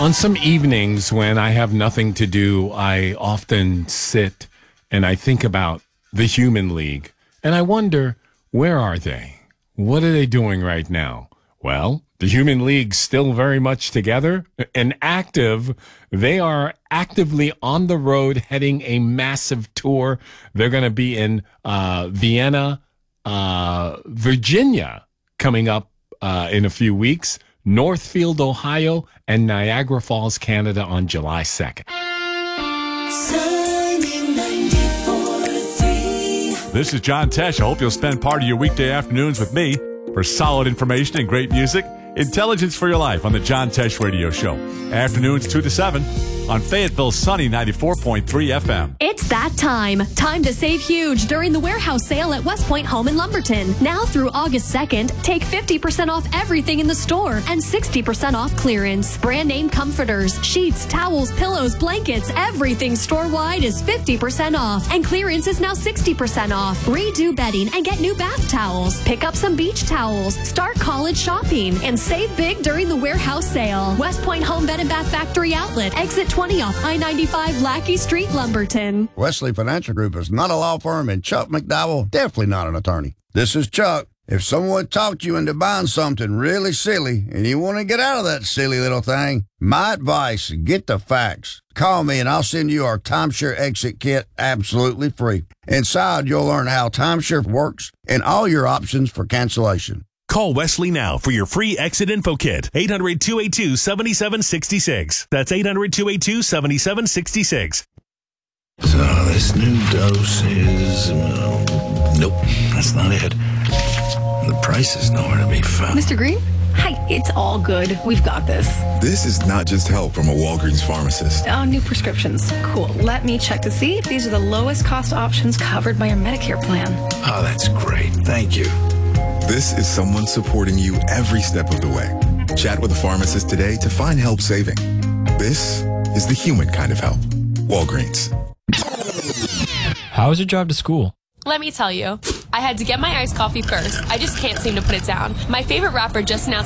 On some evenings when I have nothing to do, I often sit and I think about the Human League. And I wonder, where are they? What are they doing right now? Well, the Human League's still very much together and active. They are actively on the road heading a massive tour. They're going to be in Vienna, Virginia, coming up in a few weeks, Northfield, Ohio, and Niagara Falls, Canada on July 2nd. This is John Tesh. I hope you'll spend part of your weekday afternoons with me for solid information and great music. Intelligence for your life on the John Tesh Radio Show. Afternoons 2 to 7 on Fayetteville's sunny 94.3 FM. It's that time. Time to save huge during the warehouse sale at West Point Home in Lumberton. Now through August 2nd, take 50% off everything in the store and 60% off clearance. Brand name comforters, sheets, towels, pillows, blankets, everything store-wide is 50% off. And clearance is now 60% off. Redo bedding and get new bath towels. Pick up some beach towels. Start college shopping and save big during the warehouse sale. West Point Home Bed and Bath Factory Outlet. Exit 20 off I-95 Lackey Street, Lumberton. Wesley Financial Group is not a law firm, and Chuck McDowell definitely not an attorney. This is Chuck. If someone talked you into buying something really silly and you want to get out of that silly little thing, my advice, get the facts. Call me and I'll send you our timeshare exit kit absolutely free. Inside, you'll learn how timeshare works and all your options for cancellation. Call Wesley now for your free exit info kit. 800-282-7766. That's 800-282-7766. So this new dose is... nope, that's not it. The price is nowhere to be found. Mr. Green? Hi, it's all good. We've got this. This is not just help from a Walgreens pharmacist. Oh, new prescriptions. Cool. Let me check to see if these are the lowest cost options covered by your Medicare plan. Oh, that's great. Thank you. This is someone supporting you every step of the way. Chat with a pharmacist today to find help saving. This is the human kind of help. Walgreens. How was your drive to school? Let me tell you, I had to get my iced coffee first. I just can't seem to put it down. My favorite rapper just announced